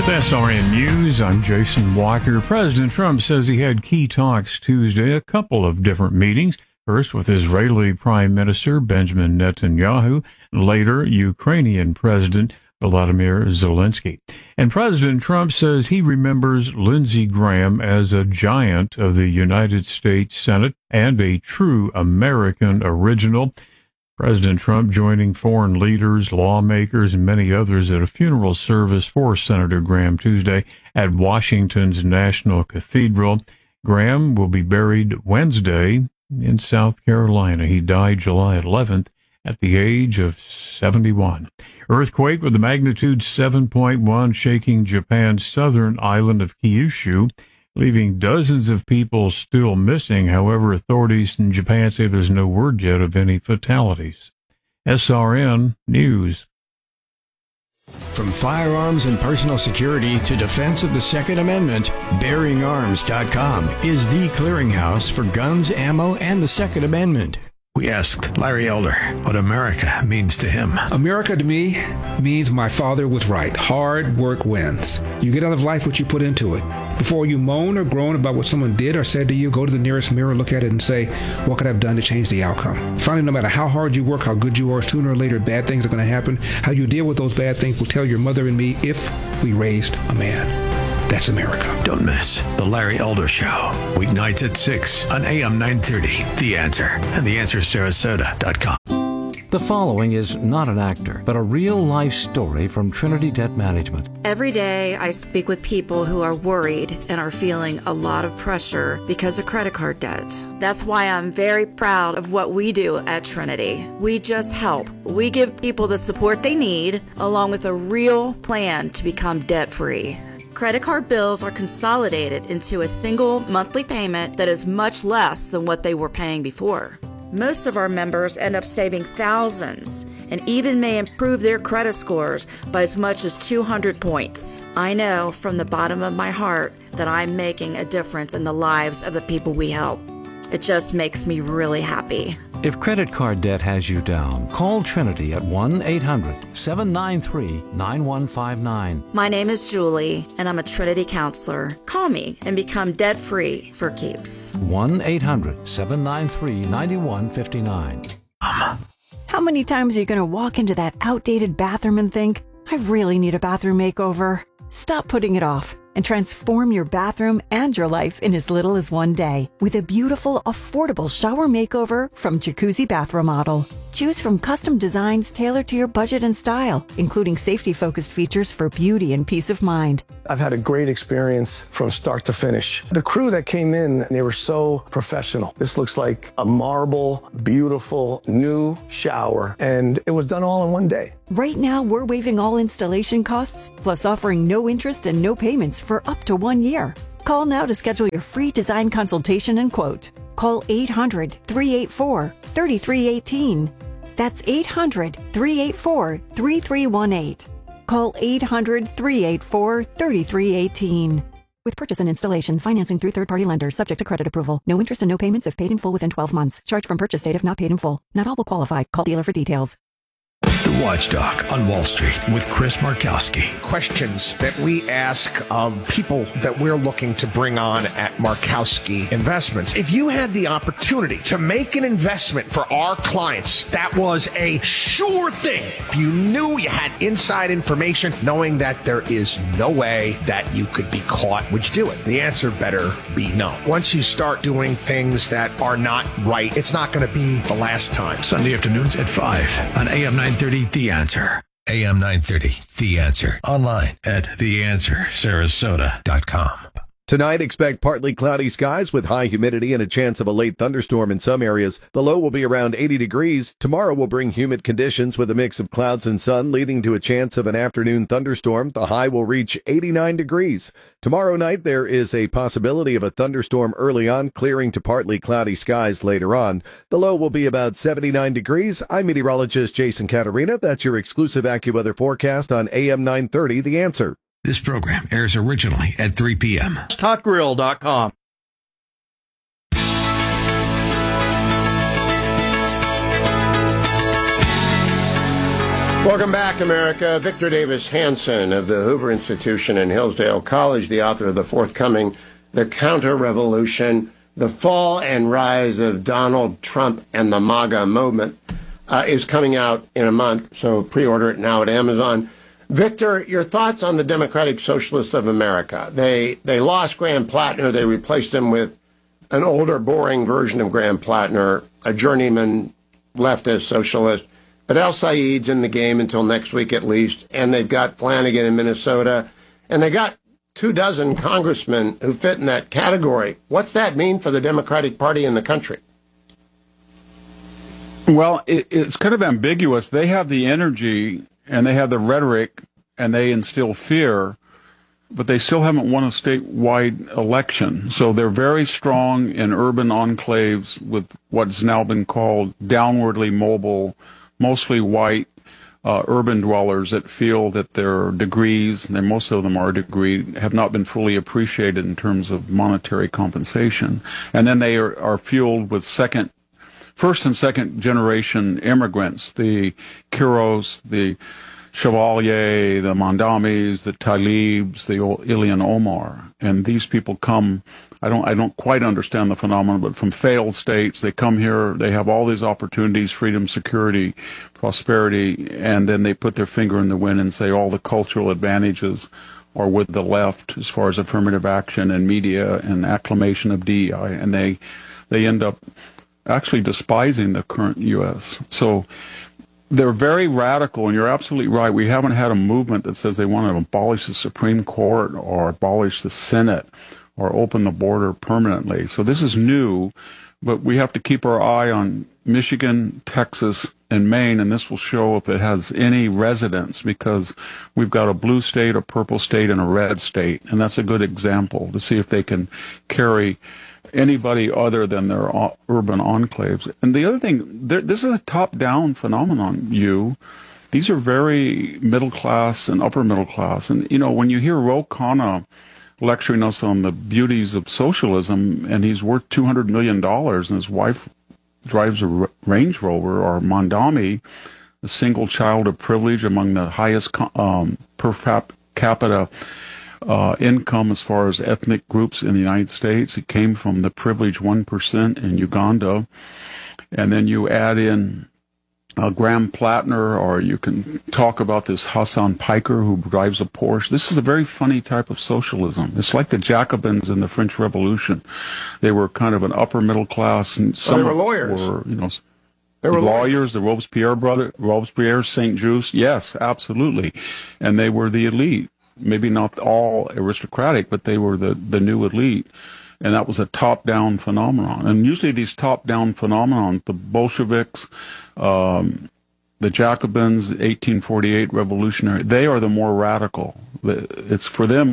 SRN News, I'm Jason Walker. President Trump says he had key talks Tuesday, a couple of different meetings. First with Israeli Prime Minister Benjamin Netanyahu, later Ukrainian President Volodymyr Zelensky. And President Trump says he remembers Lindsey Graham as a giant of the United States Senate and a true American original. President Trump joining foreign leaders, lawmakers, and many others at a funeral service for Senator Graham Tuesday at Washington's National Cathedral. Graham will be buried Wednesday in South Carolina. He died July 11th at the age of 71. Earthquake with a magnitude 7.1 shaking Japan's southern island of Kyushu, leaving dozens of people still missing. However, authorities in Japan say there's no word yet of any fatalities. SRN News. From firearms and personal security to defense of the Second Amendment, BearingArms.com is the clearinghouse for guns, ammo, and the Second Amendment. We asked Larry Elder what America means to him. America to me means my father was right. Hard work wins. You get out of life what you put into it. Before you moan or groan about what someone did or said to you, go to the nearest mirror, look at it, and say, what could I have done to change the outcome? Finally, no matter how hard you work, how good you are, sooner or later, bad things are going to happen. How you deal with those bad things will tell your mother and me if we raised a man. That's America. Don't miss The Larry Elder Show. Weeknights at 6 on AM 930. The Answer. And TheAnswerSarasota.com. The following is not an actor, but a real-life story from Trinity Debt Management. Every day I speak with people who are worried and are feeling a lot of pressure because of credit card debt. That's why I'm very proud of what we do at Trinity. We just help. We give people the support they need, along with a real plan to become debt-free. Credit card bills are consolidated into a single monthly payment that is much less than what they were paying before. Most of our members end up saving thousands and even may improve their credit scores by as much as 200 points. I know from the bottom of my heart that I'm making a difference in the lives of the people we help. It just makes me really happy. If credit card debt has you down, call Trinity at 1-800-793-9159. My name is Julie, and I'm a Trinity counselor. Call me and become debt-free for keeps. 1-800-793-9159. How many times are you going to walk into that outdated bathroom and think, I really need a bathroom makeover? Stop putting it off and transform your bathroom and your life in as little as one day with a beautiful, affordable shower makeover from Jacuzzi Bath Remodel. Choose from custom designs tailored to your budget and style, including safety-focused features for beauty and peace of mind. I've had a great experience from start to finish. The crew that came in, they were so professional. This looks like a marble, beautiful, new shower, and it was done all in one day. Right now, we're waiving all installation costs, plus offering no interest and no payments for up to 1 year. Call now to schedule your free design consultation and quote. Call 800-384-3318. That's 800-384-3318. Call 800-384-3318. With purchase and installation, financing through third-party lenders, subject to credit approval. No interest and no payments if paid in full within 12 months. Charge from purchase date if not paid in full. Not all will qualify. Call dealer for details. The Watchdog on Wall Street with Chris Markowski. Questions that we ask of people that we're looking to bring on at Markowski Investments. If you had the opportunity to make an investment for our clients, that was a sure thing. If you knew you had inside information, knowing that there is no way that you could be caught, would you do it? The answer better be no. Once you start doing things that are not right, it's not going to be the last time. Sunday afternoons at 5 on AM 930 The Answer. AM 930 The Answer. Online at TheAnswerSarasota.com. Tonight, expect partly cloudy skies with high humidity and a chance of a late thunderstorm in some areas. The low will be around 80 degrees. Tomorrow will bring humid conditions with a mix of clouds and sun, leading to a chance of an afternoon thunderstorm. The high will reach 89 degrees. Tomorrow night, there is a possibility of a thunderstorm early on, clearing to partly cloudy skies later on. The low will be about 79 degrees. I'm meteorologist Jason Caterina. That's your exclusive AccuWeather forecast on AM 930, The Answer. This program airs originally at 3 p.m. Hotgrill.com. Welcome back, America. Victor Davis Hanson of the Hoover Institution and Hillsdale College, the author of the forthcoming The Counter-Revolution, The Fall and Rise of Donald Trump and the MAGA Movement, is coming out in a month, so pre-order it now at Amazon. Victor, your thoughts on the Democratic Socialists of America? They lost Graham Plattner. They replaced him with an older, boring version of Graham Plattner, a journeyman leftist socialist. But El Said's in the game until next week at least, and they've got Flanagan in Minnesota, and they got 24 congressmen who fit in that category. What's that mean for the Democratic Party in the country? Well, it's kind of ambiguous. They have the energy, and they have the rhetoric, and they instill fear, but they still haven't won a statewide election. So they're very strong in urban enclaves with what's now been called downwardly mobile, mostly white urban dwellers that feel that their degrees, and most of them are degreed, have not been fully appreciated in terms of monetary compensation. And then they are fueled with first and second generation immigrants, the Quiros, the Chevalier, the Mondamis, the Talibs, the Ilhan Omar. And these people come, I don't quite understand the phenomenon, but from failed states, they come here, they have all these opportunities, freedom, security, prosperity, and then they put their finger in the wind and say all the cultural advantages are with the left as far as affirmative action and media and acclamation of DEI, and they end up actually despising the current U.S. So they're very radical, and you're absolutely right. We haven't had a movement that says they want to abolish the Supreme Court or abolish the Senate or open the border permanently. So this is new, but we have to keep our eye on Michigan, Texas, and Maine, and this will show if it has any resonance, because we've got a blue state, a purple state, and a red state, and that's a good example to see if they can carry anybody other than their urban enclaves. And the other thing, this is a top-down phenomenon, These are very middle class and upper middle class. And, when you hear Ro Khanna lecturing us on the beauties of socialism, and he's worth $200 million, and his wife drives a Range Rover, or Mondami, a single child of privilege among the highest per capita income as far as ethnic groups in the United States. It came from the privileged 1% in Uganda. And then you add in Graham Plattner, or you can talk about this Hassan Piker who drives a Porsche. This is a very funny type of socialism. It's like the Jacobins in the French Revolution. They were kind of an upper middle class, and some they were lawyers. They were lawyers, the Robespierre, Saint Just. Yes, absolutely. And they were the elite. Maybe not all aristocratic, but they were the new elite. And that was a top-down phenomenon. And usually these top-down phenomenons, the Bolsheviks, the Jacobins, 1848 revolutionary, they are the more radical. It's for them,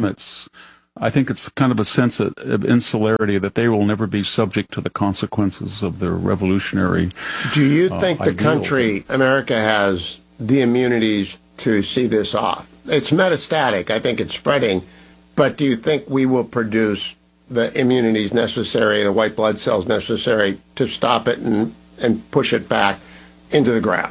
I think it's kind of a sense of insularity that they will never be subject to the consequences of their revolutionary Do you think the ideals. country, America, has the immunities to see this off? It's metastatic. I think it's spreading. But do you think we will produce the immunities necessary, the white blood cells necessary to stop it and push it back into the ground?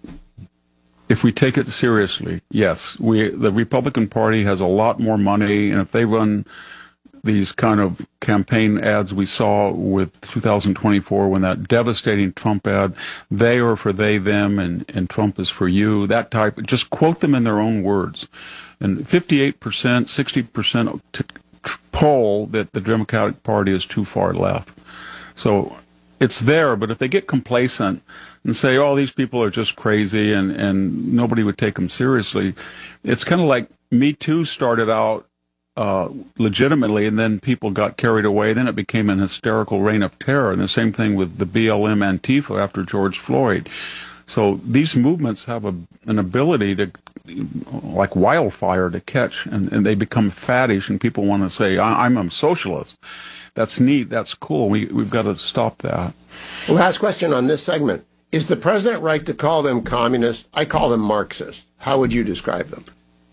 If we take it seriously, yes. The Republican Party has a lot more money, and if they run these kind of campaign ads we saw with 2024, when that devastating Trump ad, they are for they, them, and Trump is for you, that type, just quote them in their own words. And 58%, 60% poll that the Democratic Party is too far left. So it's there, but if they get complacent and say, oh, these people are just crazy and nobody would take them seriously, it's kind of like Me Too started out legitimately, and then people got carried away. Then it became an hysterical reign of terror. And the same thing with the BLM Antifa after George Floyd. So these movements have an ability to, like wildfire, to catch, and they become faddish, and people want to say, I'm a socialist. That's neat. That's cool. We've got to stop that. Last question on this segment. Is the president right to call them communists? I call them Marxists. How would you describe them?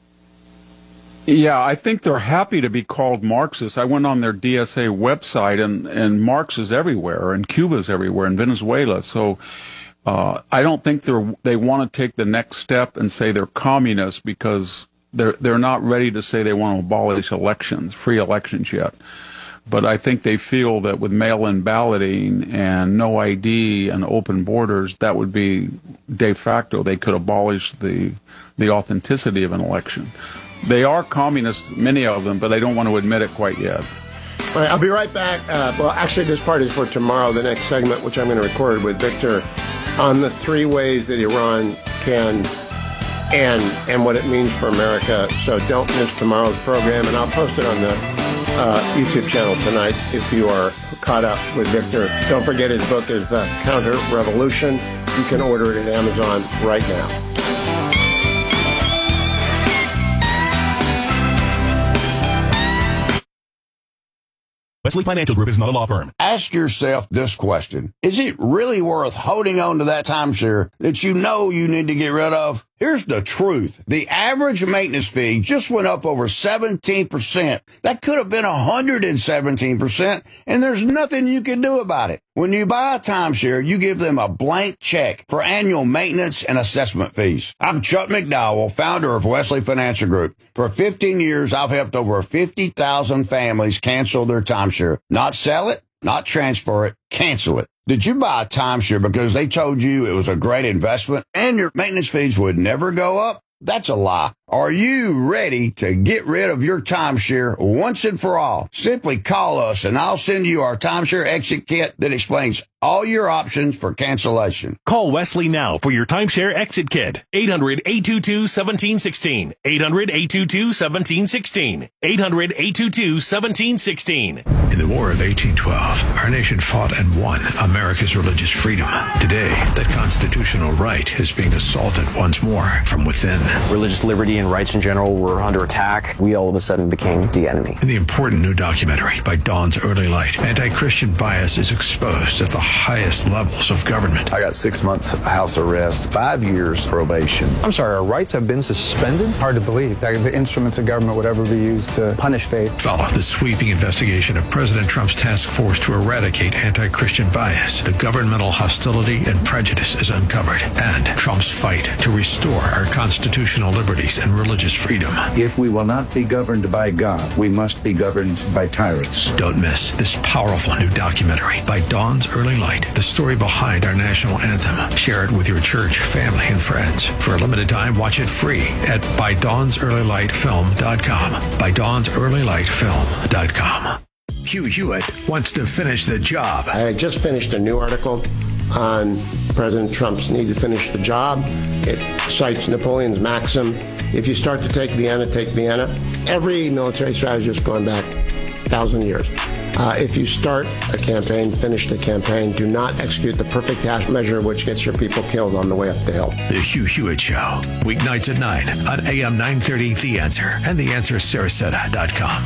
Yeah, I think they're happy to be called Marxists. I went on their DSA website, and Marx is everywhere, and Cuba's everywhere, and Venezuela. So I don't think they want to take the next step and say they're communists because they're not ready to say they want to abolish elections, free elections yet. But I think they feel that with mail-in balloting and no ID and open borders, that would be de facto. They could abolish the authenticity of an election. They are communists, many of them, but they don't want to admit it quite yet. All right, I'll be right back. Well, actually, this part is for tomorrow, the next segment, which I'm going to record with Victor, on the 3 ways that Iran can end and what it means for America. So don't miss tomorrow's program, and I'll post it on the YouTube channel tonight if you are caught up with Victor. Don't forget his book is The Counter Revolution. You can order it at Amazon right now. Wesley Financial Group is not a law firm. Ask yourself this question. Is it really worth holding on to that timeshare that you know you need to get rid of? Here's the truth. The average maintenance fee just went up over 17%. That could have been 117%, and there's nothing you can do about it. When you buy a timeshare, you give them a blank check for annual maintenance and assessment fees. I'm Chuck McDowell, founder of Wesley Financial Group. For 15 years, I've helped over 50,000 families cancel their timeshare. Not sell it, not transfer it, cancel it. Did you buy a timeshare because they told you it was a great investment and your maintenance fees would never go up? That's a lie. Are you ready to get rid of your timeshare once and for all? Simply call us and I'll send you our timeshare exit kit that explains all your options for cancellation. Call Wesley now for your timeshare exit kit. 800-822-1716. 800-822-1716. 800-822-1716. In the War of 1812, our nation fought and won America's religious freedom. Today, that constitutional right is being assaulted once more from within. Religious liberty and rights in general were under attack. We all of a sudden became the enemy. In the important new documentary by Dawn's Early Light, anti-Christian bias is exposed at the highest levels of government. I got 6 months house arrest, 5 years probation. I'm sorry, our rights have been suspended? Hard to believe that the instruments of government would ever be used to punish faith. Follow the sweeping investigation of President Trump's task force to eradicate anti-Christian bias. The governmental hostility and prejudice is uncovered, and Trump's fight to restore our constitutional liberties and religious freedom. If we will not be governed by God, we must be governed by tyrants. Don't miss this powerful new documentary by Dawn's Early Light, the story behind our national anthem. Share it with your church, family, and friends. For a limited time, watch it free at ByDawnsEarlyLightFilm.com. ByDawnsEarlyLightFilm.com. Hugh Hewitt wants to finish the job. I just finished a new article on President Trump's need to finish the job. It cites Napoleon's maxim, if you start to take Vienna, take Vienna. Every military strategist going back 1,000 years. If you start a campaign, finish the campaign. Do not execute the perfect half measure, which gets your people killed on the way up the hill. The Hugh Hewitt Show, weeknights at 9 on AM 930, The Answer, and TheAnswerSarasota.com.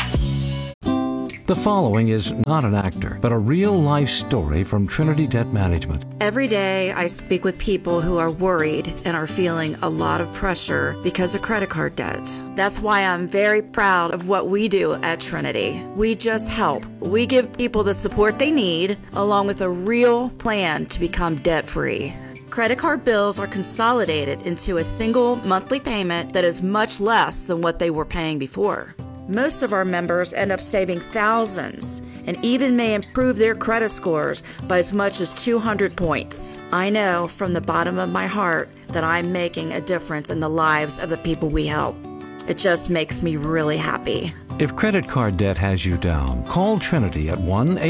The following is not an actor, but a real-life story from Trinity Debt Management. Every day I speak with people who are worried and are feeling a lot of pressure because of credit card debt. That's why I'm very proud of what we do at Trinity. We just help. We give people the support they need, along with a real plan to become debt-free. Credit card bills are consolidated into a single monthly payment that is much less than what they were paying before. Most of our members end up saving thousands and even may improve their credit scores by as much as 200 points. I know from the bottom of my heart that I'm making a difference in the lives of the people we help. It just makes me really happy. If credit card debt has you down, call Trinity at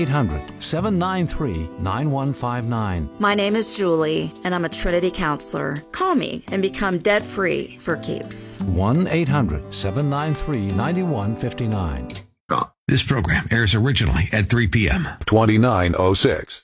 1-800-793-9159. My name is Julie, and I'm a Trinity counselor. Call me and become debt-free for keeps. 1-800-793-9159. This program airs originally at 3 p.m. 2906.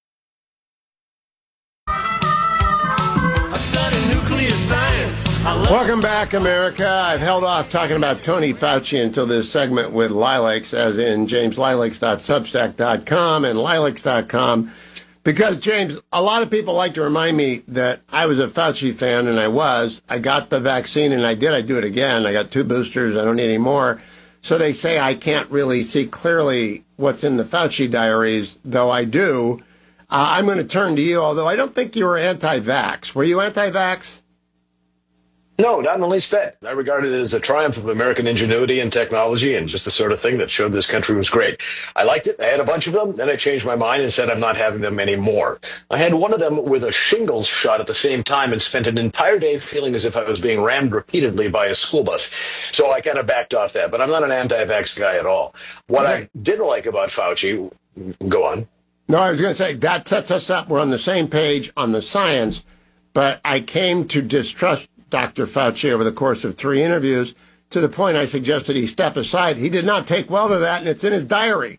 Welcome back, America. I've held off talking about Tony Fauci until this segment with Lilacs, as in jameslilacs.substack.com and lilacs.com, because, James, a lot of people like to remind me that I was a Fauci fan, and I was. I got the vaccine, and I do it again. I got 2 boosters. I don't need any more. So they say I can't really see clearly what's in the Fauci diaries, though I do. I'm going to turn to you, although I don't think you were anti-vax. Were you anti-vax? No, not in the least bit. I regard it as a triumph of American ingenuity and technology and just the sort of thing that showed this country was great. I liked it. I had a bunch of them. Then I changed my mind and said I'm not having them anymore. I had one of them with a shingles shot at the same time and spent an entire day feeling as if I was being rammed repeatedly by a school bus. So I kind of backed off that. But I'm not an anti-vax guy at all. What I did like about Fauci, go on. No, I was going to say that sets us up. We're on the same page on the science, but I came to distrust Dr. Fauci over the course of 3 interviews to the point I suggested he step aside. He did not take well to that, and it's in his diary.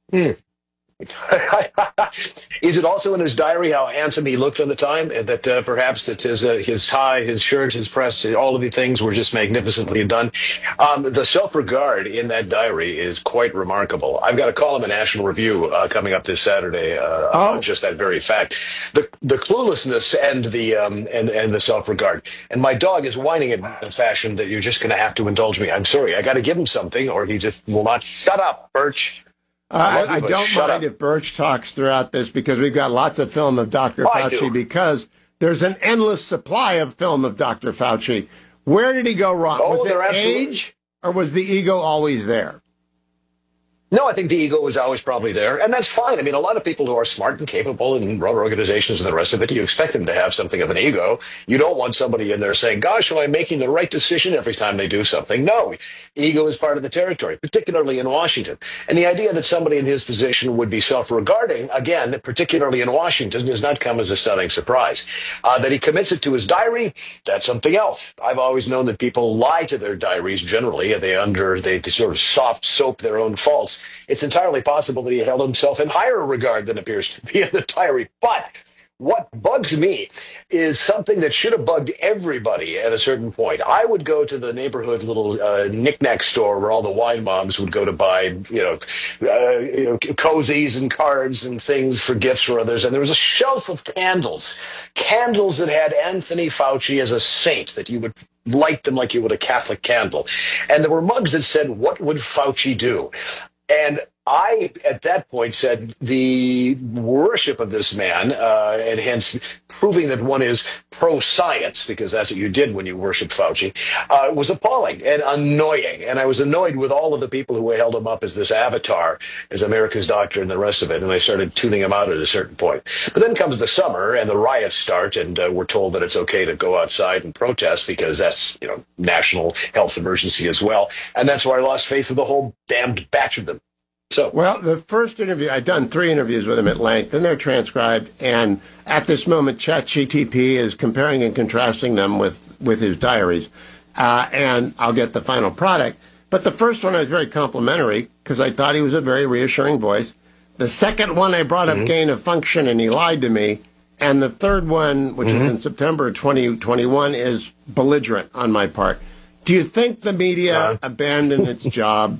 Is it also in his diary how handsome he looked at the time, and that perhaps that his tie, his shirt, his press, all of the things were just magnificently done? The self-regard in that diary is quite remarkable. I've got a column in National Review coming up this Saturday on just that very fact. The cluelessness and the self-regard. And my dog is whining in a fashion that you're just going to have to indulge me. I'm sorry. I got to give him something, or he just will not. Shut up, Birch. I don't mind if Birch talks throughout this because we've got lots of film of Dr. Fauci because there's an endless supply of film of Dr. Fauci. Where did he go wrong? Was it age or was the ego always there? No, I think the ego was always probably there, and that's fine. I mean, a lot of people who are smart and capable and run organizations and the rest of it, you expect them to have something of an ego. You don't want somebody in there saying, gosh, am I making the right decision every time they do something? No, ego is part of the territory, particularly in Washington. And the idea that somebody in his position would be self-regarding, again, particularly in Washington, does not come as a stunning surprise. That he commits it to his diary, that's something else. I've always known that people lie to their diaries generally, and they sort of soft soap their own faults. It's entirely possible that he held himself in higher regard than appears to be in the diary. But what bugs me is something that should have bugged everybody at a certain point. I would go to the neighborhood little knick-knack store where all the wine moms would go to buy, cozies and cards and things for gifts for others. And there was a shelf of candles that had Anthony Fauci as a saint, that you would light them like you would a Catholic candle. And there were mugs that said, "What would Fauci do?" And I, at that point, said the worship of this man, and hence proving that one is pro-science, because that's what you did when you worshipped Fauci, was appalling and annoying. And I was annoyed with all of the people who held him up as this avatar, as America's doctor and the rest of it, and I started tuning him out at a certain point. But then comes the summer, and the riots start, and we're told that it's okay to go outside and protest because that's, national health emergency as well. And that's where I lost faith with the whole damned batch of them. Well, the first interview, I'd done 3 interviews with him at length, and they're transcribed. And at this moment, ChatGPT is comparing and contrasting them with his diaries. And I'll get the final product. But the first one I was very complimentary because I thought he was a very reassuring voice. The second one, I brought up gain of function, and he lied to me. And the third one, which is in September 2021, is belligerent on my part. Do you think the media abandoned its job?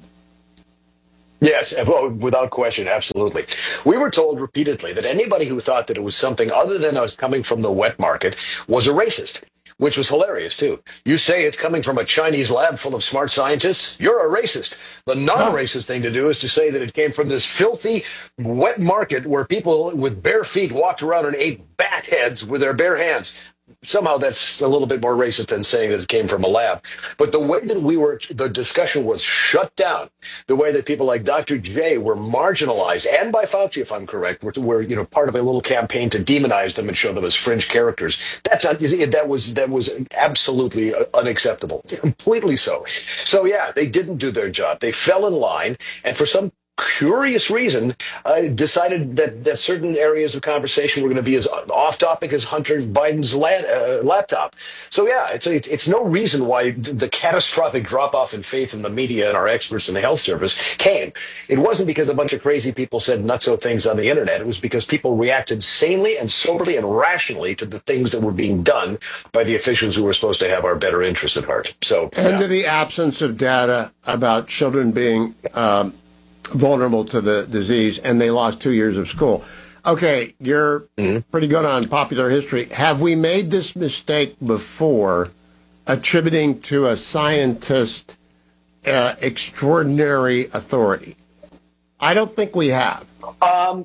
Yes, without question, absolutely. We were told repeatedly that anybody who thought that it was something other than us coming from the wet market was a racist, which was hilarious, too. You say it's coming from a Chinese lab full of smart scientists, you're a racist. The non-racist thing to do is to say that it came from this filthy wet market where people with bare feet walked around and ate bat heads with their bare hands. Somehow that's a little bit more racist than saying that it came from a lab. But the way that the discussion was shut down, the way that people like Dr. J were marginalized, and by Fauci, if I'm correct, were part of a little campaign to demonize them and show them as fringe characters. That was absolutely unacceptable, completely so. So yeah, they didn't do their job. They fell in line, and for some curious reason, decided that certain areas of conversation were going to be as off-topic as Hunter Biden's laptop. So yeah, it's no reason why the catastrophic drop-off in faith in the media and our experts in the health service came. It wasn't because a bunch of crazy people said nutso things on the internet. It was because people reacted sanely and soberly and rationally to the things that were being done by the officials who were supposed to have our better interests at heart. So, and to the absence of data about children being vulnerable to the disease, and they lost 2 years of school. Okay, you're pretty good on popular history. Have we made this mistake before, attributing to a scientist extraordinary authority? I don't think we have.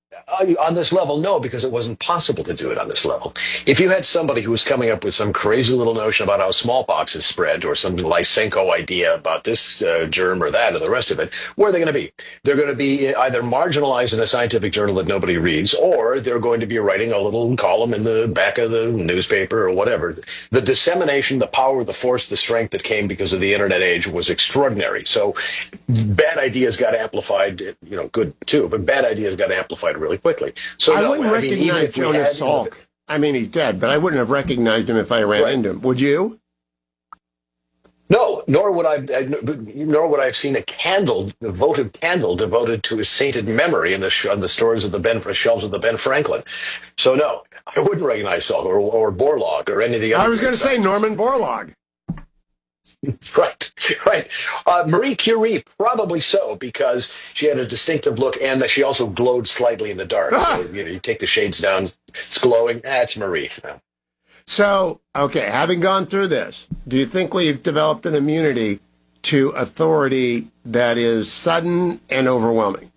On this level, no, because it wasn't possible to do it on this level. If you had somebody who was coming up with some crazy little notion about how smallpox is spread, or some Lysenko idea about this germ or that or the rest of it, where are they going to be? They're going to be either marginalized in a scientific journal that nobody reads, or they're going to be writing a little column in the back of the newspaper or whatever. The dissemination, the power, the force, the strength that came because of the internet age was extraordinary. So bad ideas got amplified, good too, but bad ideas got amplified really quickly. So I wouldn't recognize Jonas Salk. I mean, he's dead, but I wouldn't have recognized him if I ran into him. Would you? No, nor would I have seen a votive candle devoted to his sainted memory on the stores of shelves of the Ben Franklin. So no, I wouldn't recognize Salk or Borlaug or any of the other. I was going to say Norman Borlaug. Right. Marie Curie, probably so, because she had a distinctive look, and she also glowed slightly in the dark. So, you take the shades down, it's glowing. That's Marie. So, okay, having gone through this, do you think we've developed an immunity to authority that is sudden and overwhelming?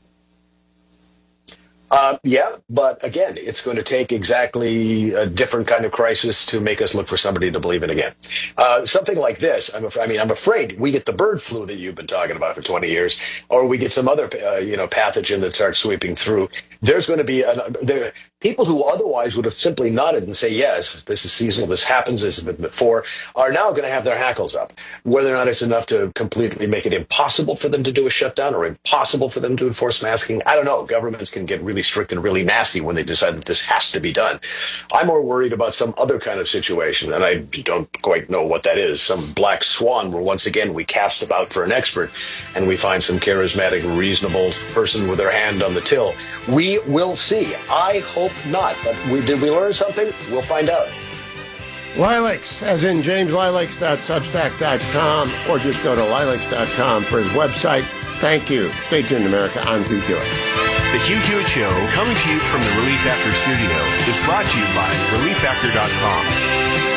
Yeah, but again, it's going to take exactly a different kind of crisis to make us look for somebody to believe in again. Something like this, I'm afraid we get the bird flu that you've been talking about for 20 years, or we get some other, pathogen that starts sweeping through. There's going to be people who otherwise would have simply nodded and say, yes, this is seasonal, this happens, this has been before, are now going to have their hackles up. Whether or not it's enough to completely make it impossible for them to do a shutdown or impossible for them to enforce masking, I don't know. Governments can get really strict and really nasty when they decide that this has to be done. I'm more worried about some other kind of situation, and I don't quite know what that is. Some black swan where once again we cast about for an expert and we find some charismatic, reasonable person with their hand on the till. We will see. I hope not. But did we learn something? We'll find out. Lilacs, as in jameslilacs.substack.com, or just go to lilacs.com for his website. Thank you. Stay tuned, America. I'm Hugh Hewitt. The Hugh Hewitt Show, coming to you from the Relief Factor studio, is brought to you by ReliefFactor.com.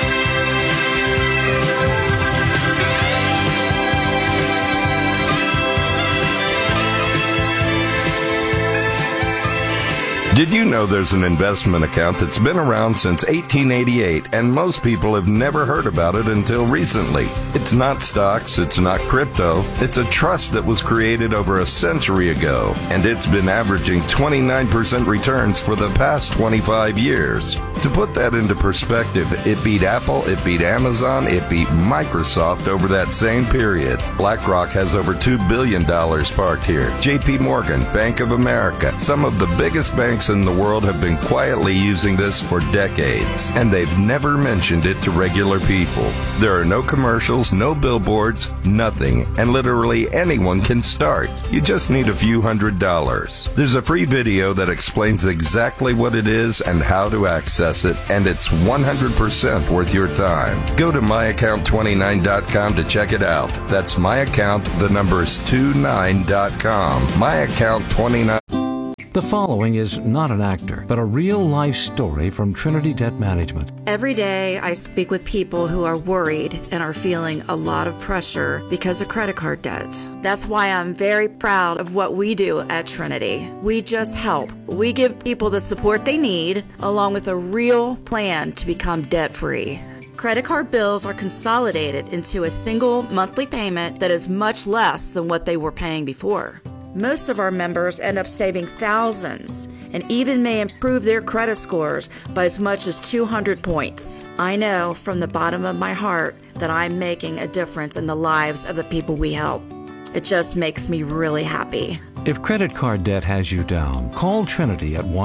Did you know there's an investment account that's been around since 1888, and most people have never heard about it until recently? It's not stocks, it's not crypto, it's a trust that was created over a century ago, and it's been averaging 29% returns for the past 25 years. To put that into perspective, it beat Apple, it beat Amazon, it beat Microsoft over that same period. BlackRock has over $2 billion parked here. JP Morgan, Bank of America, some of the biggest banks in the world have been quietly using this for decades, and they've never mentioned it to regular people. There are no commercials, no billboards, nothing, and literally anyone can start. You just need a few $100s. There's a free video that explains exactly what it is and how to access it, and it's 100% worth your time. Go to myaccount29.com to check it out. That's myaccount, the number is 29.com. Myaccount29. The following is not an actor, but a real-life story from Trinity Debt Management. Every day, I speak with people who are worried and are feeling a lot of pressure because of credit card debt. That's why I'm very proud of what we do at Trinity. We just help. We give people the support they need, along with a real plan to become debt-free. Credit card bills are consolidated into a single monthly payment that is much less than what they were paying before. Most of our members end up saving thousands and even may improve their credit scores by as much as 200 points. I know from the bottom of my heart that I'm making a difference in the lives of the people we help. It just makes me really happy. If credit card debt has you down, call Trinity at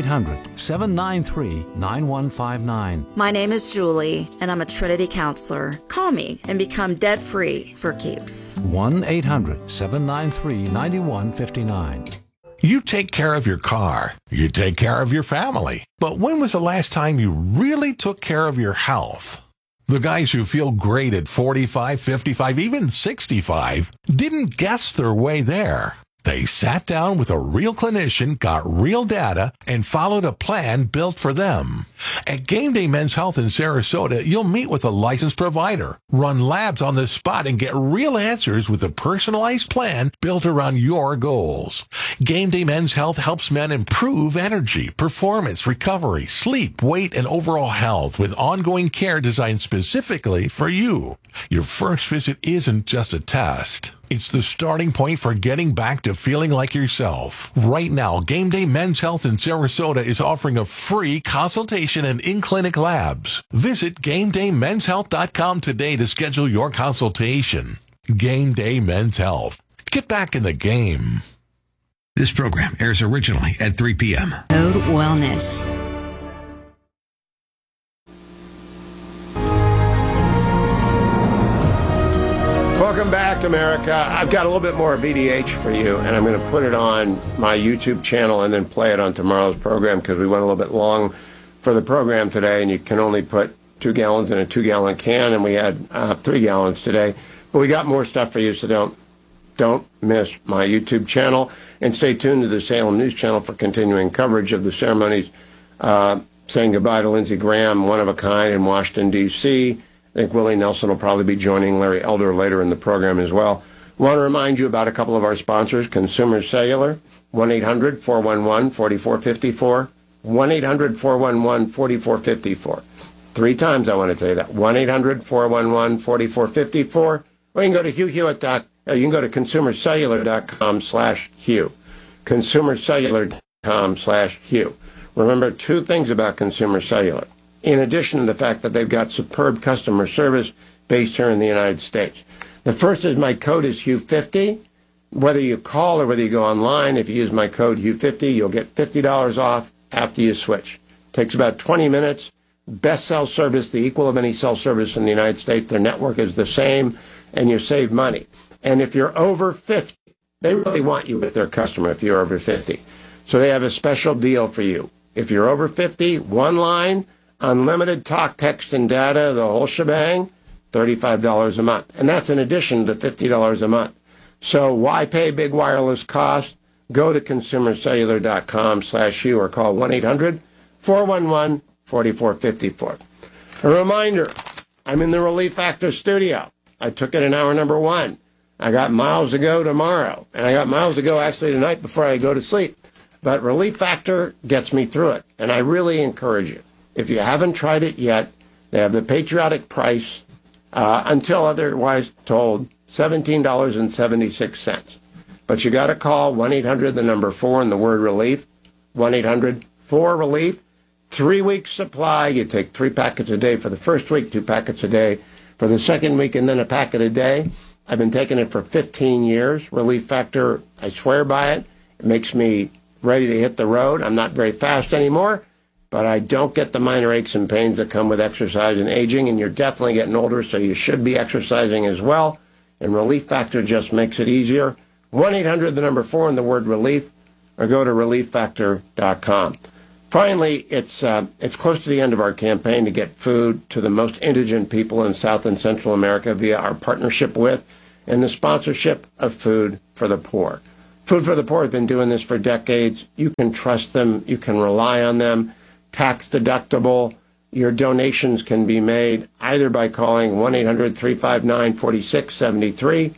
1-800-793-9159. My name is Julie, and I'm a Trinity counselor. Call me and become debt-free for keeps. 1-800-793-9159. You take care of your car. You take care of your family. But when was the last time you really took care of your health? The guys who feel great at 45, 55, even 65 didn't guess their way there. They sat down with a real clinician, got real data, and followed a plan built for them. At Game Day Men's Health in Sarasota, you'll meet with a licensed provider, run labs on the spot, and get real answers with a personalized plan built around your goals. Game Day Men's Health helps men improve energy, performance, recovery, sleep, weight, and overall health with ongoing care designed specifically for you. Your first visit isn't just a test. It's the starting point for getting back to feeling like yourself. Right now, Game Day Men's Health in Sarasota is offering a free consultation and in-clinic labs. Visit GameDayMen'sHealth.com today to schedule your consultation. Game Day Men's Health. Get back in the game. This program airs originally at 3 p.m. Code Wellness. Welcome back, America. I've got a little bit more VDH for you, and I'm going to put it on my YouTube channel and then play it on tomorrow's program because we went a little bit long for the program today, and you can only put 2 gallons in a 2-gallon can, and we had 3 gallons today. But we got more stuff for you, so don't miss my YouTube channel, and stay tuned to the Salem News Channel for continuing coverage of the ceremonies saying goodbye to Lindsey Graham, one of a kind in Washington, D.C. I think Willie Nelson will probably be joining Larry Elder later in the program as well. Want to remind you about a couple of our sponsors, Consumer Cellular, 1-800-411-4454, 1-800-411-4454. 3 times I want to tell you that, 1-800-411-4454, or you can go to you can go to consumercellular.com/Hugh, consumercellular.com/Hugh. Remember 2 things about Consumer Cellular, in addition to the fact that they've got superb customer service based here in the United States. The first is my code is Hugh50. Whether you call or whether you go online, if you use my code Hugh50, you'll get $50 off after you switch. Takes about 20 minutes. Best cell service, the equal of any cell service in the United States. Their network is the same, and you save money. And if you're over 50, they really want you with their customer if you're over 50. So they have a special deal for you. If you're over 50, 1 line, unlimited talk, text, and data, the whole shebang, $35 a month. And that's in addition to $50 a month. So why pay big wireless cost? Go to consumercellular.com/Hugh or call 1-800-411-4454. A reminder, I'm in the Relief Factor studio. I took it in hour number 1. I got miles to go tomorrow. And I got miles to go actually tonight before I go to sleep. But Relief Factor gets me through it. And I really encourage you. If you haven't tried it yet, they have the patriotic price, until otherwise told, $17.76. But you got to call 1-800, the number 4, and the word relief, 1-800-4-RELIEF. 3-week supply. You take 3 packets a day for the first week, 2 packets a day for the second week, and then a packet a day. I've been taking it for 15 years. Relief Factor, I swear by it. It makes me ready to hit the road. I'm not very fast anymore, but I don't get the minor aches and pains that come with exercise and aging, and you're definitely getting older, so you should be exercising as well. And Relief Factor just makes it easier. 1-800, the number 4, and the word relief, or go to relieffactor.com. Finally, it's close to the end of our campaign to get food to the most indigent people in South and Central America via our partnership with and the sponsorship of Food for the Poor. Food for the Poor has been doing this for decades. You can trust them. You can rely on them. Tax deductible. Your donations can be made either by calling 1-800-359-4673,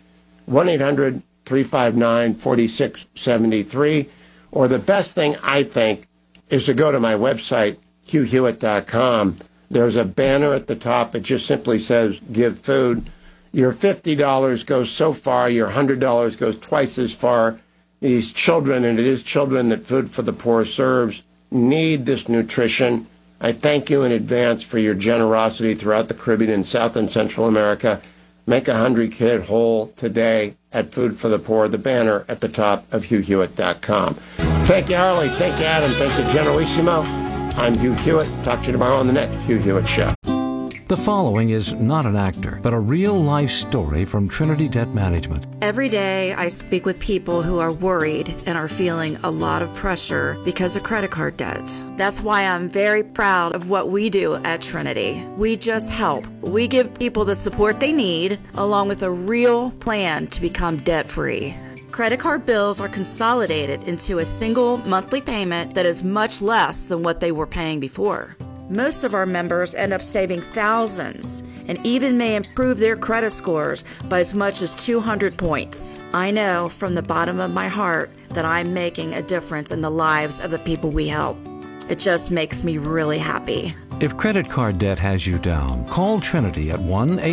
1-800-359-4673, or the best thing I think is to go to my website, HughHewitt.com. There's a banner at the top. It just simply says, give food. Your $50 goes so far. Your $100 goes twice as far. These children, and it is children that Food for the Poor serves, need this nutrition. I thank you in advance for your generosity throughout the Caribbean and South and Central America. Make a hungry kid whole today at Food for the Poor, the banner at the top of HughHewitt.com. Thank you, Harley. Thank you, Adam. Thank you, Generalissimo. I'm Hugh Hewitt. Talk to you tomorrow on the next Hugh Hewitt Show. The following is not an actor, but a real-life story from Trinity Debt Management. Every day, I speak with people who are worried and are feeling a lot of pressure because of credit card debt. That's why I'm very proud of what we do at Trinity. We just help. We give people the support they need, along with a real plan to become debt-free. Credit card bills are consolidated into a single monthly payment that is much less than what they were paying before. Most of our members end up saving thousands and even may improve their credit scores by as much as 200 points. I know from the bottom of my heart that I'm making a difference in the lives of the people we help. It just makes me really happy. If credit card debt has you down, call Trinity at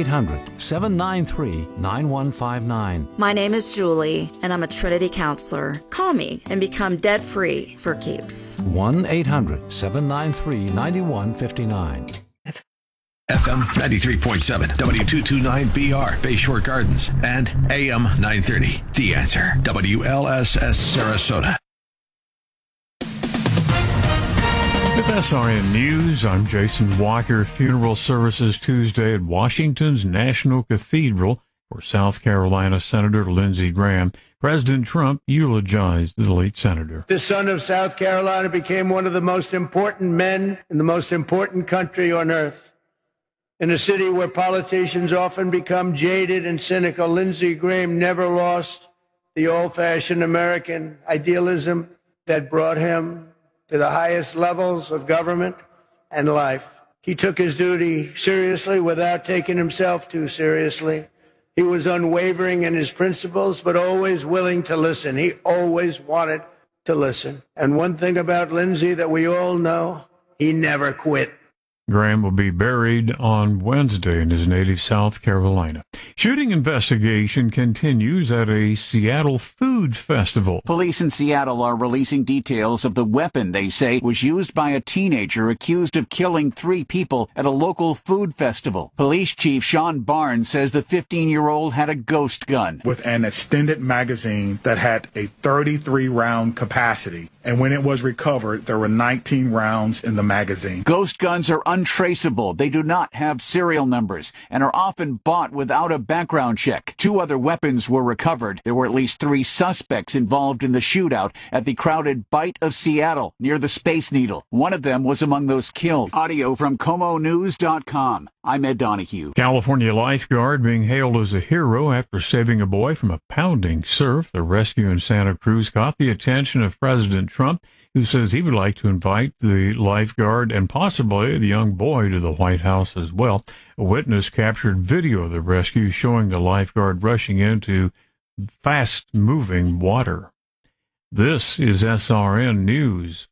1-800-793-9159. My name is Julie, and I'm a Trinity counselor. Call me and become debt-free for keeps. 1-800-793-9159. FM 93.7, W229BR, Bayshore Gardens, and AM 930. The Answer, WLSS Sarasota. With SRN News, I'm Jason Walker. Funeral services Tuesday at Washington's National Cathedral for South Carolina Senator Lindsey Graham. President Trump eulogized the late senator. The son of South Carolina became one of the most important men in the most important country on earth. In a city where politicians often become jaded and cynical, Lindsey Graham never lost the old-fashioned American idealism that brought him to the highest levels of government and life. He took his duty seriously without taking himself too seriously. He was unwavering in his principles, but always willing to listen. He always wanted to listen. And one thing about Lindsey that we all know, he never quit. Graham will be buried on Wednesday in his native South Carolina. Shooting investigation continues at a Seattle food festival. Police in Seattle are releasing details of the weapon they say was used by a teenager accused of killing 3 people at a local food festival. Police Chief Sean Barnes says the 15-year-old had a ghost gun with an extended magazine that had a 33-round capacity. And when it was recovered, there were 19 rounds in the magazine. Ghost guns are untraceable. They do not have serial numbers and are often bought without a background check. 2 other weapons were recovered. There were at least 3 suspects involved in the shootout at the crowded Bite of Seattle near the Space Needle. One of them was among those killed. Audio from KomoNews.com. I'm Ed Donahue. California lifeguard being hailed as a hero after saving a boy from a pounding surf. The rescue in Santa Cruz caught the attention of President Trump, who says he would like to invite the lifeguard and possibly the young boy to the White House as well. A witness captured video of the rescue showing the lifeguard rushing into fast-moving water. This is SRN News.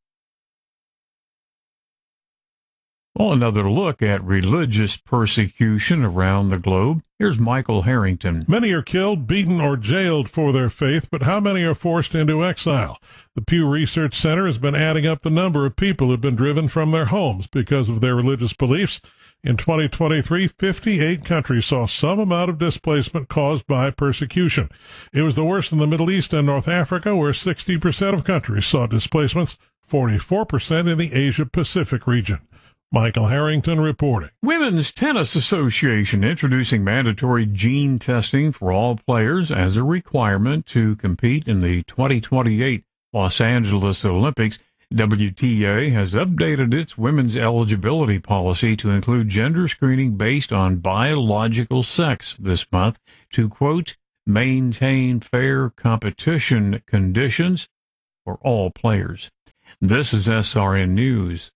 Well, another look at religious persecution around the globe. Here's Michael Harrington. Many are killed, beaten, or jailed for their faith, but how many are forced into exile? The Pew Research Center has been adding up the number of people who have been driven from their homes because of their religious beliefs. In 2023, 58 countries saw some amount of displacement caused by persecution. It was the worst in the Middle East and North Africa, where 60% of countries saw displacements, 44% in the Asia-Pacific region. Michael Harrington reporting. Women's Tennis Association introducing mandatory gene testing for all players as a requirement to compete in the 2028 Los Angeles Olympics. WTA has updated its women's eligibility policy to include gender screening based on biological sex this month to, quote, maintain fair competition conditions for all players. This is SRN News.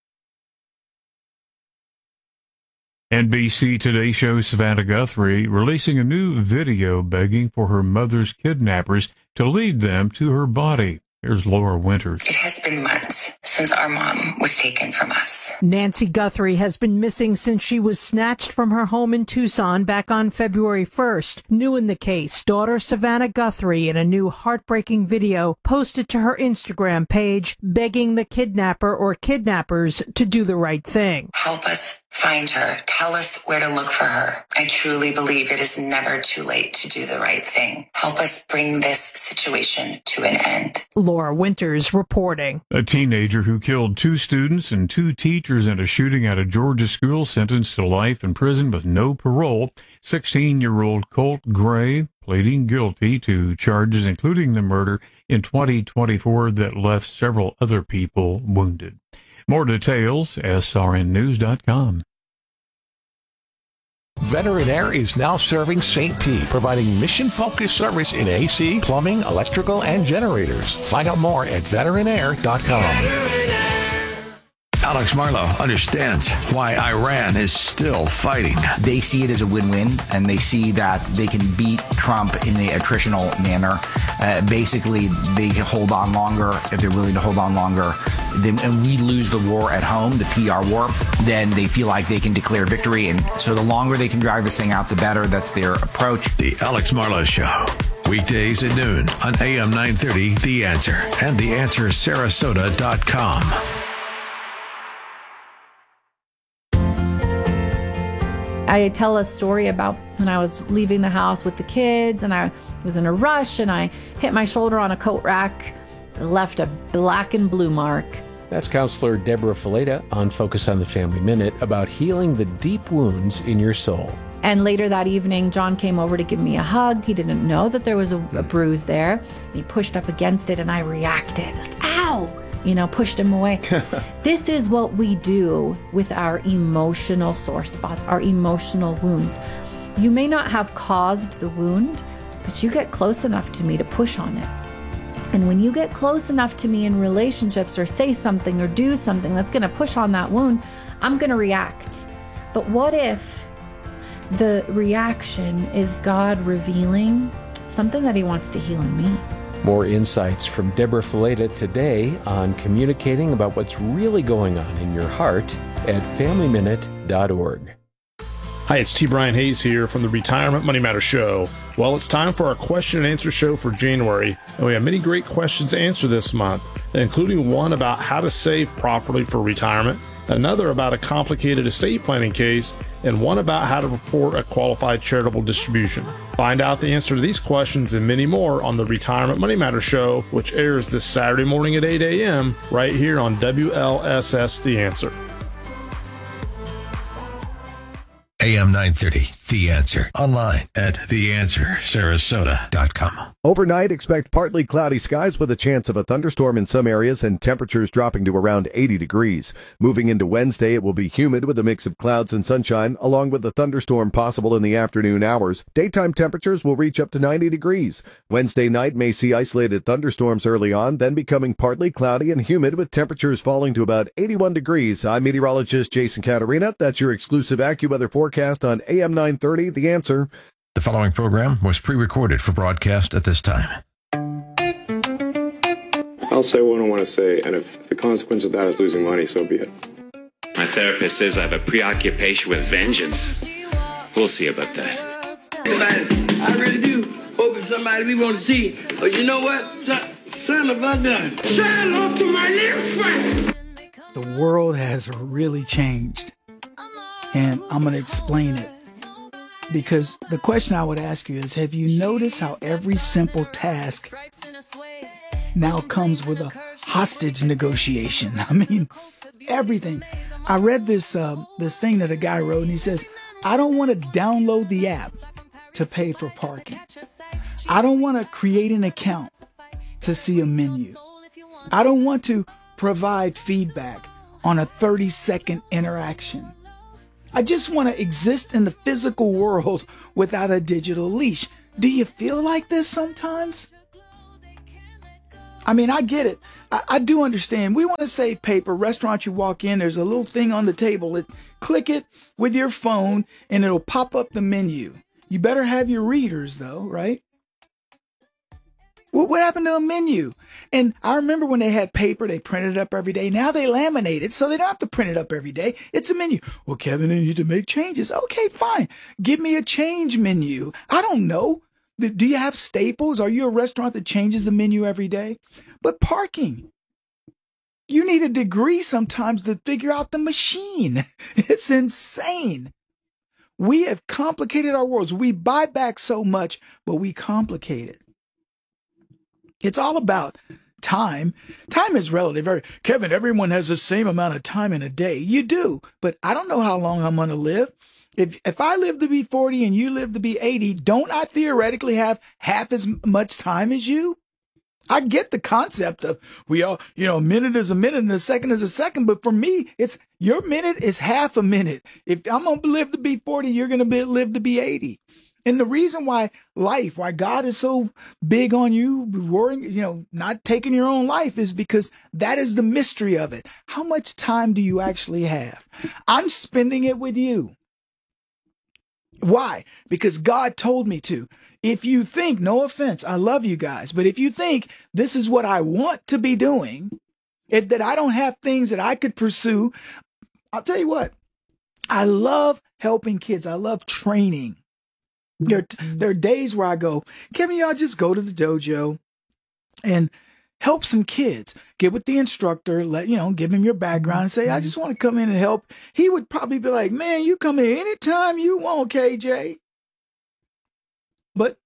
NBC Today shows Savannah Guthrie releasing a new video begging for her mother's kidnappers to lead them to her body. Here's Laura Winters. It has been months since our mom was taken from us. Nancy Guthrie has been missing since she was snatched from her home in Tucson back on February 1st. New in the case, daughter Savannah Guthrie, in a new heartbreaking video posted to her Instagram page, begging the kidnapper or kidnappers to do the right thing. Help us find her. Tell us where to look for her. I truly believe it is never too late to do the right thing. Help us bring this situation to an end. Laura Winters reporting. A teenager who killed 2 students and 2 teachers in a shooting at a Georgia school sentenced to life in prison with no parole. 16-year-old Colt Gray pleading guilty to charges including the murder in 2024 that left several other people wounded. More details, srnnews.com. Veterinaire is now serving St. P, providing mission-focused service in AC, plumbing, electrical, and generators. Find out more at veterinaire.com. Alex Marlow understands why Iran is still fighting. They see it as a win-win, and they see that they can beat Trump in an attritional manner. Basically, they can hold on longer if they're willing to hold on longer. And we lose the war at home, the PR war, then they feel like they can declare victory. And so the longer they can drive this thing out, the better. That's their approach. The Alex Marlow Show. Weekdays at noon on AM 930, The Answer, and TheAnswerSarasota.com. I tell a story about when I was leaving the house with the kids and I was in a rush and I hit my shoulder on a coat rack, left a black and blue mark. That's Counselor Deborah Fileta on Focus on the Family Minute about healing the deep wounds in your soul. And later that evening, John came over to give me a hug. He didn't know that there was a bruise there. He pushed up against it and I reacted, like, ow! Pushed him away. This is what we do with our emotional sore spots, our emotional wounds. You may not have caused the wound, but you get close enough to me to push on it. And when you get close enough to me in relationships or say something or do something that's going to push on that wound, I'm going to react. But what if the reaction is God revealing something that he wants to heal in me? More insights from Deborah Fileta today on communicating about what's really going on in your heart at FamilyMinute.org. Hi, it's T. Brian Hayes here from the Retirement Money Matter Show. Well, it's time for our question and answer show for January, and we have many great questions to answer this month, including one about how to save properly for retirement, another about a complicated estate planning case, and one about how to report a qualified charitable distribution. Find out the answer to these questions and many more on the Retirement Money Matter Show, which airs this Saturday morning at 8 a.m. right here on WLSS The Answer. AM 930, The Answer. Online at TheAnswerSarasota.com. Overnight, expect partly cloudy skies with a chance of a thunderstorm in some areas and temperatures dropping to around 80 degrees. Moving into Wednesday, it will be humid with a mix of clouds and sunshine, along with a thunderstorm possible in the afternoon hours. Daytime temperatures will reach up to 90 degrees. Wednesday night may see isolated thunderstorms early on, then becoming partly cloudy and humid with temperatures falling to about 81 degrees. I'm meteorologist Jason Caterina. That's your exclusive AccuWeather forecast on AM 930, The Answer. The following program was pre-recorded for broadcast at this time. I'll say what I want to say, and if the consequence of that is losing money, so be it. My therapist says I have a preoccupation with vengeance. We'll see about that. I really do hope it's somebody we want to see. But you know what? Son of a gun. Say hello to my little friend. The world has really changed, and I'm going to explain it. Because the question I would ask you is, have you noticed how every simple task now comes with a hostage negotiation? I mean, everything. I read this thing that a guy wrote, and he says, I don't want to download the app to pay for parking. I don't want to create an account to see a menu. I don't want to provide feedback on a 30-second interaction. I just want to exist in the physical world without a digital leash. Do you feel like this sometimes? I mean, I get it. I do understand. We want to save paper. Restaurant you walk in, there's a little thing on the table. Click it with your phone and it'll pop up the menu. You better have your readers though, right? What happened to a menu? And I remember when they had paper, they printed it up every day. Now they laminate it, so they don't have to print it up every day. It's a menu. Well, Kevin, I need to make changes. Okay, fine. Give me a change menu. I don't know. Do you have staples? Are you a restaurant that changes the menu every day? But parking. You need a degree sometimes to figure out the machine. It's insane. We have complicated our worlds. We buy back so much, but we complicate it. It's all about time. Time is relative. Kevin, everyone has the same amount of time in a day. You do, but I don't know how long I'm going to live. If I live to be 40 and you live to be 80, don't I theoretically have half as much time as you? I get the concept of we all, a minute is a minute and a second is a second. But for me, it's your minute is half a minute. If I'm going to live to be 40, you're going to live to be 80. And the reason why God is so big on you worrying, not taking your own life is because that is the mystery of it. How much time do you actually have? I'm spending it with you. Why? Because God told me to. If you think, no offense, I love you guys, but if you think this is what I want to be doing, that I don't have things that I could pursue, I'll tell you what, I love helping kids. I love training. There are days where I go, Kevin, y'all just go to the dojo and help some kids. Get with the instructor, give him your background and say, I just want to come in and help. He would probably be like, man, you come in anytime you want, KJ. But,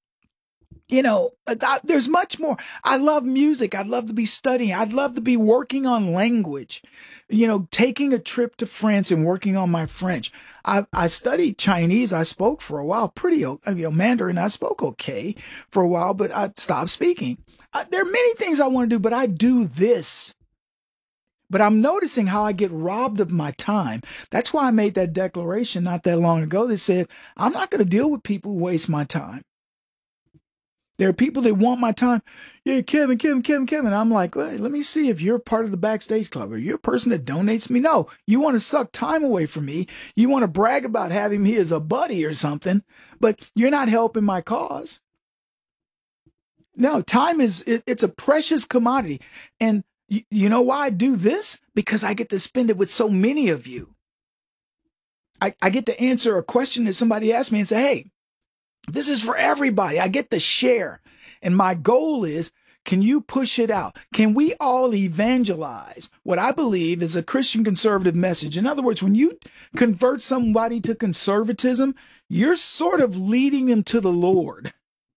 there's much more. I love music. I'd love to be studying. I'd love to be working on language, taking a trip to France and working on my French. I studied Chinese. I spoke for a while, Mandarin. I spoke okay for a while, but I stopped speaking. There are many things I want to do, but I do this. But I'm noticing how I get robbed of my time. That's why I made that declaration not that long ago that said, I'm not going to deal with people who waste my time. There are people that want my time. Yeah, Kevin. I'm like, well, let me see if you're part of the Backstage Club or you're a person that donates me. No, you want to suck time away from me. You want to brag about having me as a buddy or something, but you're not helping my cause. No, time it's a precious commodity. And you know why I do this? Because I get to spend it with so many of you. I get to answer a question that somebody asked me and say, hey, this is for everybody. I get to share. And my goal is, can you push it out? Can we all evangelize what I believe is a Christian conservative message? In other words, when you convert somebody to conservatism, you're sort of leading them to the Lord.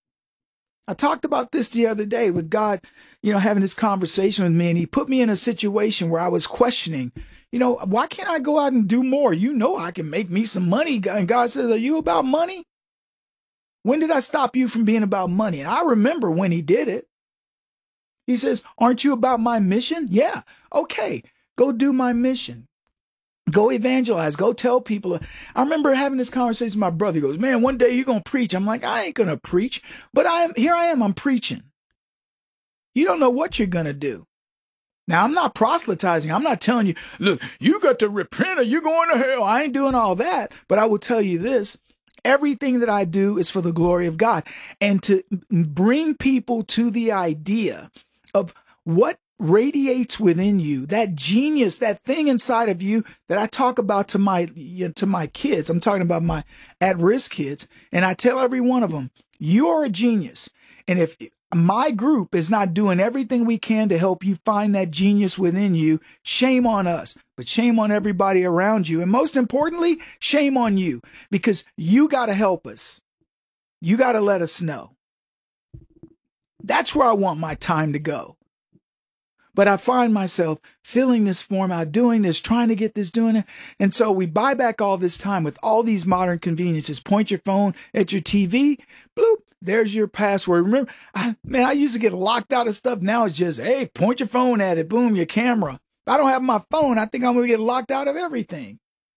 I talked about this the other day with God, having this conversation with me, and he put me in a situation where I was questioning, why can't I go out and do more? I can make me some money. And God says, are you about money? When did I stop you from being about money? And I remember when he did it. He says, aren't you about my mission? Yeah. Okay. Go do my mission. Go evangelize. Go tell people. I remember having this conversation with my brother. He goes, man, one day you're going to preach. I'm like, I ain't going to preach, but here I am. I'm preaching. You don't know what you're going to do. Now, I'm not proselytizing. I'm not telling you, look, you got to repent or you're going to hell. I ain't doing all that. But I will tell you this. Everything that I do is for the glory of God, and to bring people to the idea of what radiates within you, that genius, that thing inside of you that I talk about to my kids. I'm talking about my at-risk kids, and I tell every one of them, you are a genius. And if my group is not doing everything we can to help you find that genius within you, shame on us. But shame on everybody around you. And most importantly, shame on you, because you got to help us. You got to let us know. That's where I want my time to go. But I find myself filling this form out, doing this, trying to get this, doing it. And so we buy back all this time with all these modern conveniences. Point your phone at your TV, bloop, there's your password. Remember, I used to get locked out of stuff. Now it's just, hey, point your phone at it, boom, your camera. If I don't have my phone, I think I'm going to get locked out of everything.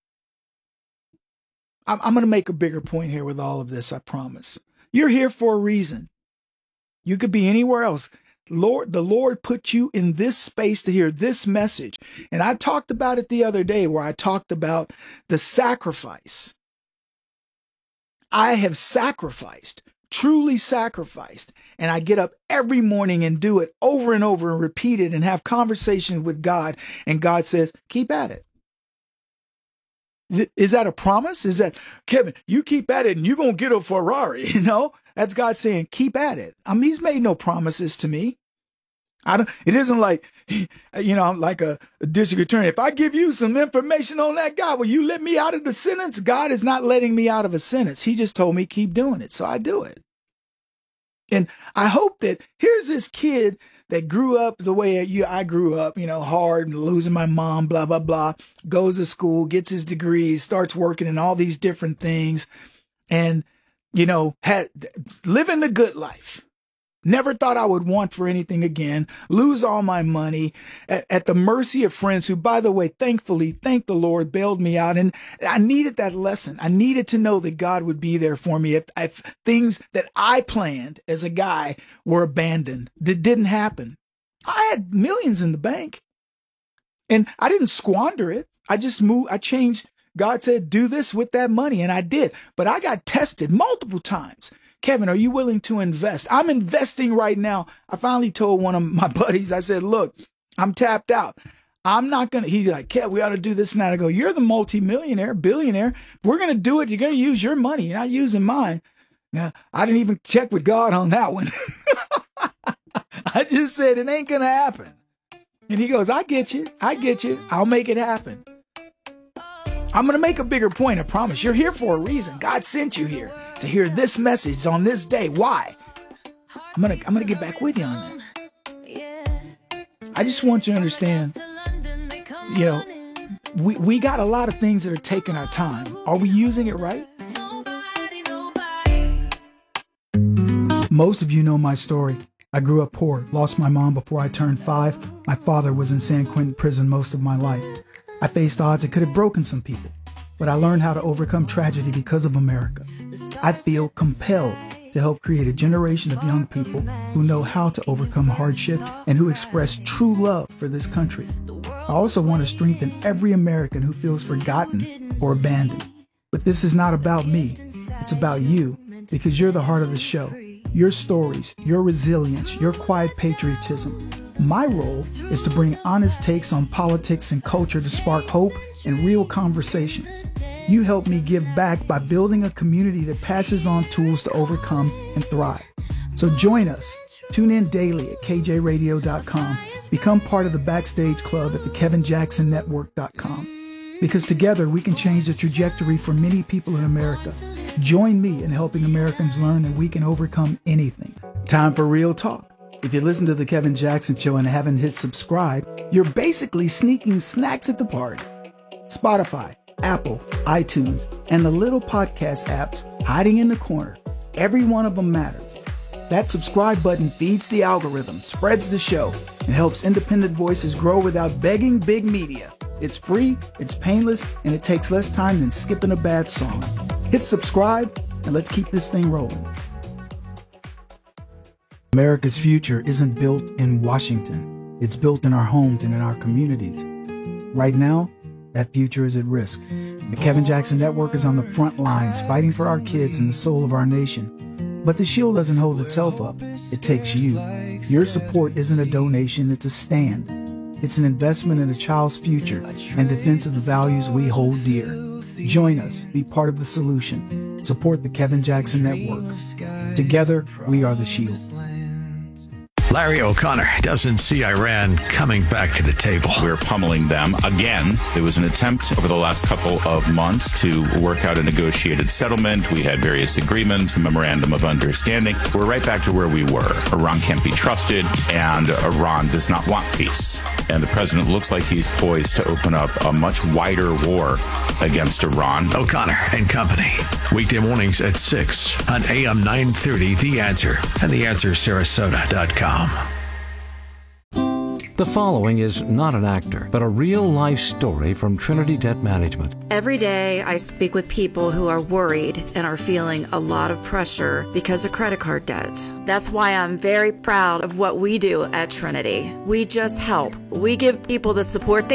I'm going to make a bigger point here with all of this, I promise. You're here for a reason. You could be anywhere else. The Lord put you in this space to hear this message. And I talked about it the other day where I talked about the sacrifice. I have sacrificed, truly sacrificed. And I get up every morning and do it over and over and repeat it and have conversations with God. And God says, keep at it. Is that a promise? Is that, Kevin, you keep at it and you're going to get a Ferrari, That's God saying, keep at it. He's made no promises to me. It isn't like, I'm like a district attorney. If I give you some information on that guy, will you let me out of the sentence? God is not letting me out of a sentence. He just told me keep doing it. So I do it. And I hope that here's this kid that grew up the way I grew up, hard and losing my mom, blah, blah, blah, goes to school, gets his degrees, starts working in all these different things and, living the good life. Never thought I would want for anything again, lose all my money at the mercy of friends who, by the way, thankfully, thank the Lord, bailed me out. And I needed that lesson. I needed to know that God would be there for me if things that I planned as a guy were abandoned. It didn't happen. I had millions in the bank and I didn't squander it. I just moved. I changed. God said, do this with that money. And I did. But I got tested multiple times. Kevin, are you willing to invest? I'm investing right now. I finally told one of my buddies, I said, look, I'm tapped out. I'm not going to, he's like, Kev, we ought to do this and that. I go, you're the multimillionaire, billionaire. If we're going to do it, you're going to use your money. You're not using mine. Now, I didn't even check with God on that one. I just said, it ain't going to happen. And he goes, I get you. I'll make it happen. I'm going to make a bigger point, I promise. You're here for a reason. God sent you here to hear this message on this day. Why? I'm going to get back with you on that. I just want you to understand, you know, we got a lot of things that are taking our time. Are we using it right? Most of you know my story. I grew up poor, lost my mom before I turned 5. My father was in San Quentin prison most of my life. I faced odds that could have broken some people, but I learned how to overcome tragedy because of America. I feel compelled to help create a generation of young people who know how to overcome hardship and who express true love for this country. I also want to strengthen every American who feels forgotten or abandoned. But this is not about me. It's about you, because you're the heart of the show. Your stories, your resilience, your quiet patriotism. My role is to bring honest takes on politics and culture to spark hope and real conversations. You help me give back by building a community that passes on tools to overcome and thrive. So join us. Tune in daily at kjradio.com. Become part of the Backstage Club at the KevinJacksonNetwork.com. Because together we can change the trajectory for many people in America. Join me in helping Americans learn that we can overcome anything. Time for real talk. If you listen to The Kevin Jackson Show and haven't hit subscribe, you're basically sneaking snacks at the party. Spotify, Apple, iTunes, and the little podcast apps hiding in the corner. Every one of them matters. That subscribe button feeds the algorithm, spreads the show, and helps independent voices grow without begging big media. It's free, it's painless, and it takes less time than skipping a bad song. Hit subscribe, and let's keep this thing rolling. America's future isn't built in Washington. It's built in our homes and in our communities. Right now, that future is at risk. The Kevin Jackson Network is on the front lines fighting for our kids and the soul of our nation. But the shield doesn't hold itself up. It takes you. Your support isn't a donation, it's a stand. It's an investment in a child's future and defense of the values we hold dear. Join us. Be part of the solution. Support the Kevin Jackson Network. Together, we are the shield. Larry O'Connor doesn't see Iran coming back to the table. We're pummeling them again. There was an attempt over the last couple of months to work out a negotiated settlement. We had various agreements, a memorandum of understanding. We're right back to where we were. Iran can't be trusted, and Iran does not want peace. And the president looks like he's poised to open up a much wider war against Iran. O'Connor and Company. Weekday mornings at 6 on AM 930 The Answer and TheAnswerSarasota.com. The following is not an actor, but a real-life story from Trinity Debt Management. Every day I speak with people who are worried and are feeling a lot of pressure because of credit card debt. That's why I'm very proud of what we do at Trinity. We just help. We give people the support they